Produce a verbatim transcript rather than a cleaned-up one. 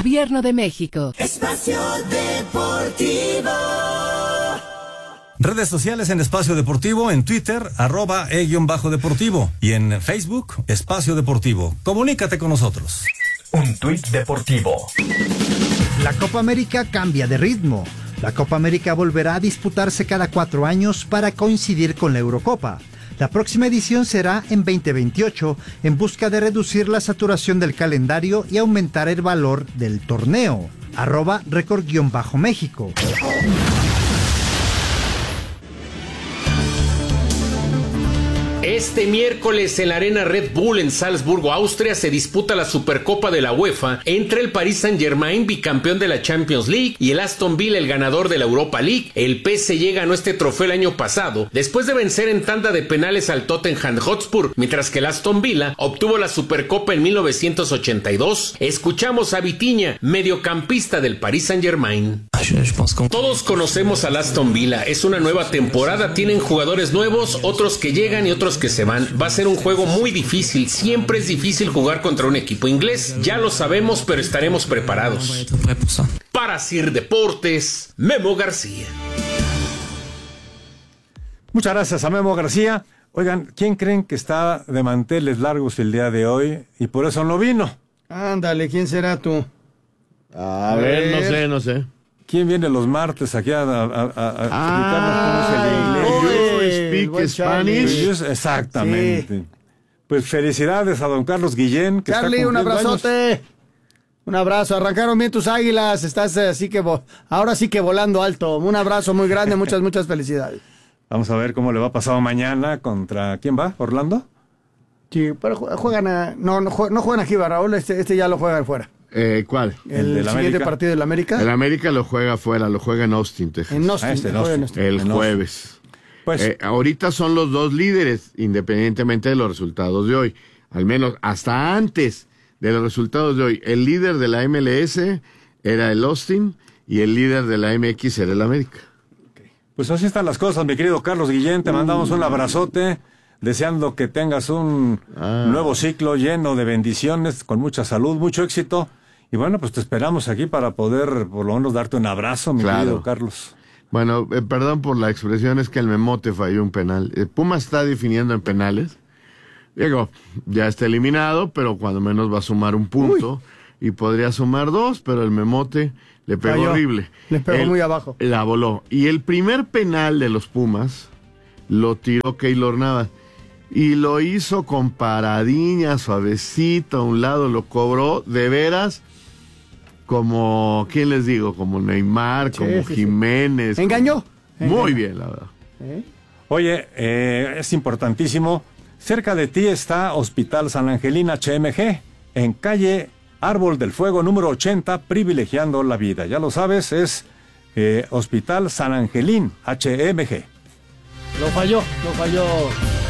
Gobierno de México. Espacio Deportivo. Redes sociales en Espacio Deportivo, en Twitter, arroba e-deportivo y en Facebook, Espacio Deportivo. Comunícate con nosotros. Un tuit deportivo. La Copa América cambia de ritmo. La Copa América volverá a disputarse cada cuatro años para coincidir con la Eurocopa. La próxima edición será en veinte veintiocho, en busca de reducir la saturación del calendario y aumentar el valor del torneo. Arroba récord-méxico. Este miércoles en la Arena Red Bull en Salzburgo, Austria, se disputa la Supercopa de la UEFA entre el Paris Saint-Germain, bicampeón de la Champions League, y el Aston Villa, el ganador de la Europa League. El P S G ganó este trofeo el año pasado, después de vencer en tanda de penales al Tottenham Hotspur, mientras que el Aston Villa obtuvo la Supercopa en mil novecientos ochenta y dos. Escuchamos a Vitinha, mediocampista del Paris Saint-Germain. Todos conocemos al Aston Villa, es una nueva temporada, tienen jugadores nuevos, otros que llegan y otros que se van. Va a ser un juego muy difícil, siempre es difícil jugar contra un equipo inglés, ya lo sabemos, pero estaremos preparados. Para Sir Deportes, Memo García. Muchas gracias a Memo García. Oigan, ¿quién creen que está de manteles largos el día de hoy y por eso no vino? Ándale, ¿quién será tú? A, a ver, ver, no sé, no sé. ¿Quién viene los martes aquí a, a, a, a ah, explicarnos cómo es el inglés? Speak Spanish. Exactamente. Sí. Pues felicidades a don Carlos Guillén. Que Charlie, está un abrazote. Años. Un abrazo. Arrancaron bien tus águilas. Estás así que ahora sí que volando alto. Un abrazo muy grande. Muchas, muchas felicidades. Vamos a ver cómo le va pasado mañana contra... ¿Quién va? ¿Orlando? Sí, pero juegan a... No, no juegan, no juegan aquí, Raúl. Este, este ya lo juegan fuera. Eh, ¿Cuál? El, ¿El siguiente América? Partido del América. El América lo juega afuera, lo juega en Austin, Texas. En Austin, ah, este, en Austin. Austin. El en jueves. Austin. Pues, eh, ahorita son los dos líderes, independientemente de los resultados de hoy. Al menos hasta antes de los resultados de hoy. El líder de la M L S era el Austin y el líder de la M X era el América. Okay. Pues así están las cosas, mi querido Carlos Guillén. Te uh. mandamos un abrazote. Deseando que tengas un ah. nuevo ciclo lleno de bendiciones, con mucha salud, mucho éxito. Y bueno, pues te esperamos aquí para poder por lo menos darte un abrazo, mi claro. querido Carlos. Bueno, eh, perdón por la expresión, es que el Memote falló un penal. Eh, Puma está definiendo en penales. Diego, ya está eliminado, pero cuando menos va a sumar un punto. Uy. Y podría sumar dos, pero el Memote le pegó falló. horrible. Le pegó el, muy abajo. La voló. Y el primer penal de los Pumas lo tiró Keylor Navas. Y lo hizo con paradiña, suavecito, a un lado lo cobró, de veras, como, ¿quién les digo? Como Neymar, sí, como sí, Jiménez. Sí. ¿Engañó? Como... Muy bien, la verdad. ¿Eh? Oye, eh, es importantísimo, cerca de ti está Hospital San Angelín H M G, en calle Árbol del Fuego número ochenta, privilegiando la vida. Ya lo sabes, es eh, Hospital San Angelín H M G. Lo falló, lo falló.